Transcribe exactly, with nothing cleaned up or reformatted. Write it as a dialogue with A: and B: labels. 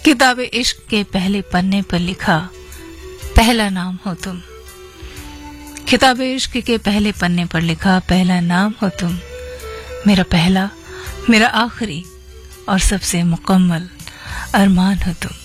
A: किताबे इश्क के पहले पन्ने पर लिखा पहला नाम हो तुम। किताबे इश्क के पहले पन्ने पर लिखा पहला नाम हो तुम। मेरा पहला, मेरा आखिरी और सबसे मुकम्मल अरमान हो तुम।